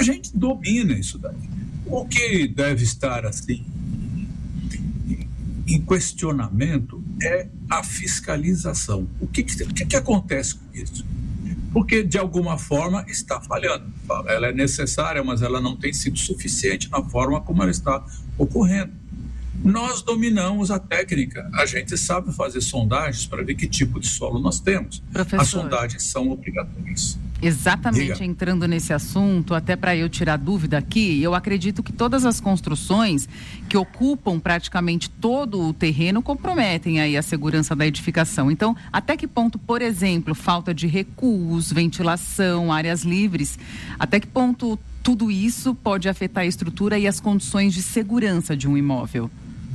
gente domina isso daí. O que deve estar assim em questionamento é a fiscalização. O que acontece com isso? Porque, de alguma forma, está falhando. Ela é necessária, mas ela não tem sido suficiente na forma como ela está ocorrendo. Nós dominamos a técnica. A gente sabe fazer sondagens para ver que tipo de solo nós temos. Professor, as sondagens são obrigatórias. Exatamente. Diga. Entrando nesse assunto, até para eu tirar dúvida aqui, eu acredito que todas as construções que ocupam praticamente todo o terreno comprometem aí a segurança da edificação. Então, até que ponto, por exemplo, falta de recuos, ventilação, áreas livres, até que ponto tudo isso pode afetar a estrutura e as condições de segurança de um imóvel?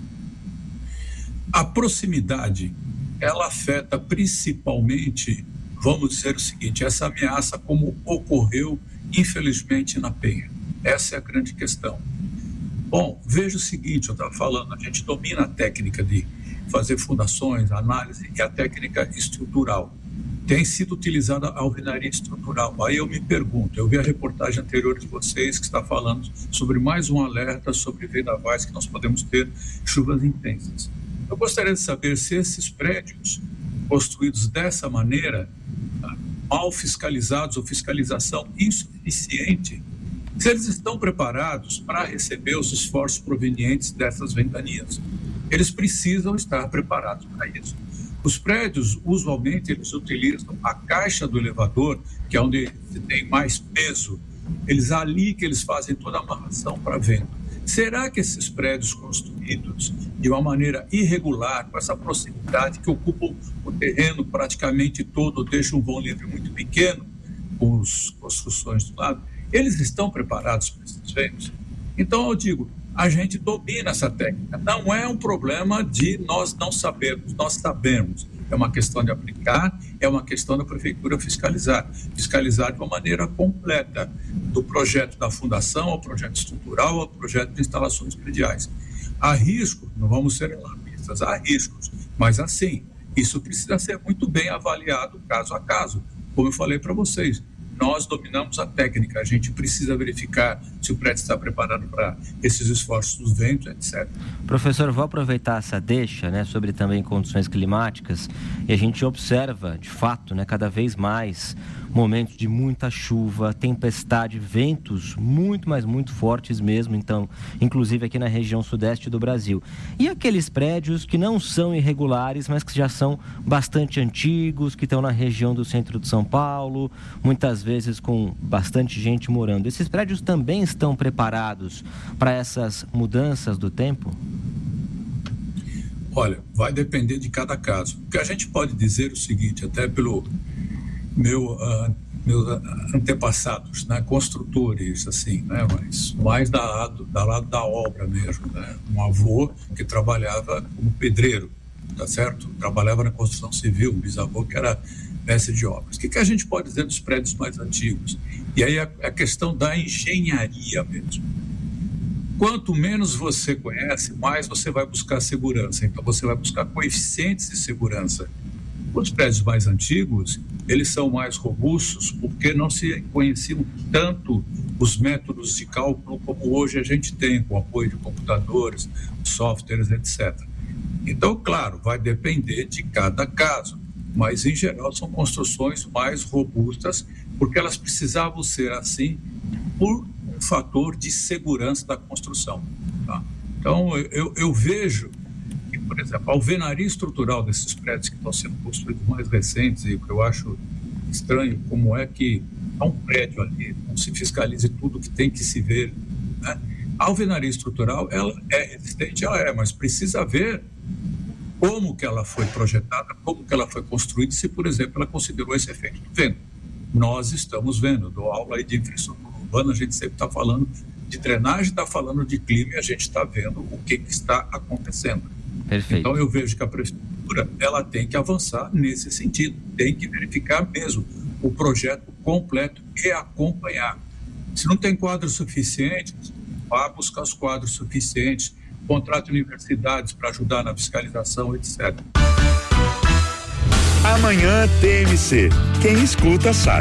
A proximidade, ela afeta principalmente, vamos dizer o seguinte, essa ameaça como ocorreu, infelizmente, na Penha. Essa é a grande questão. Bom, veja o seguinte, eu estava falando, a gente domina a técnica de fazer fundações, análise e a técnica estrutural. Tem sido utilizada a alvenaria estrutural. Aí eu me pergunto, eu vi a reportagem anterior de vocês que está falando sobre mais um alerta sobre vendavais que nós podemos ter chuvas intensas. Eu gostaria de saber se esses prédios construídos dessa maneira, mal fiscalizados ou fiscalização insuficiente, se eles estão preparados para receber os esforços provenientes dessas ventanias. Eles precisam estar preparados para isso. Os prédios, usualmente, eles utilizam a caixa do elevador, que é onde tem mais peso. Ali que eles fazem toda a amarração para vento. Será que esses prédios construídos de uma maneira irregular, com essa proximidade que ocupam o terreno praticamente todo, deixam um vão livre muito pequeno, com as construções do lado, eles estão preparados para esses ventos? Então eu digo, a gente domina essa técnica. Não é um problema de nós não sabermos, nós sabemos. É uma questão de aplicar, é uma questão da prefeitura fiscalizar de uma maneira completa, do projeto da fundação ao projeto estrutural ao projeto de instalações prediais. Há riscos, não vamos ser alarmistas, há riscos, mas assim, isso precisa ser muito bem avaliado caso a caso. Como eu falei para vocês, nós dominamos a técnica, a gente precisa verificar se o prédio está preparado para esses esforços dos ventos, etc. Professor, vou aproveitar essa deixa, sobre também condições climáticas, e a gente observa, de fato, cada vez mais momentos de muita chuva, tempestade, ventos muito, mas muito fortes mesmo, então, inclusive aqui na região sudeste do Brasil. E aqueles prédios que não são irregulares, mas que já são bastante antigos, que estão na região do centro de São Paulo, muitas vezes com bastante gente morando. Esses prédios também estão preparados para essas mudanças do tempo? Olha, vai depender de cada caso. O que a gente pode dizer é o seguinte, até pelo meus antepassados, construtores, assim, mas mais da lado da obra mesmo, um avô que trabalhava como pedreiro, tá certo? Trabalhava na construção civil, um bisavô que era mestre de obras. O que a gente pode dizer dos prédios mais antigos? E aí a questão da engenharia mesmo. Quanto menos você conhece, mais você vai buscar segurança. Então você vai buscar coeficientes de segurança. Os prédios mais antigos, eles são mais robustos porque não se conheciam tanto os métodos de cálculo como hoje a gente tem, com apoio de computadores, softwares, etc. Então, claro, vai depender de cada caso, mas em geral são construções mais robustas porque elas precisavam ser assim por um fator de segurança da construção. Tá? Então, eu vejo que, por exemplo, a alvenaria estrutural desses prédios que estão sendo construídos mais recentes, e o que eu acho estranho, como é que há um prédio ali, não se fiscalize tudo que tem que se ver. A alvenaria estrutural, ela é resistente, mas precisa ver como que ela foi projetada, como que ela foi construída, se, por exemplo, ela considerou esse efeito do vento. Nós estamos vendo, dou aula aí de infraestrutura urbana, a gente sempre está falando de drenagem, está falando de clima, e a gente está vendo o que está acontecendo. Perfeito. Então eu vejo que a prefeitura, ela tem que avançar nesse sentido, tem que verificar mesmo o projeto completo e acompanhar. Se não tem quadros suficientes, vá buscar os quadros suficientes, contrate universidades para ajudar na fiscalização, etc. Amanhã TMC. Quem escuta sabe.